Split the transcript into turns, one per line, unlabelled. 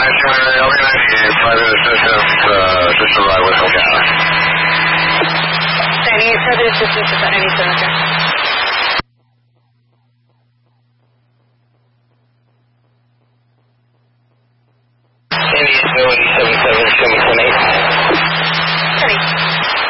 Any further assistance at any center? Sandy 8 77 7 8.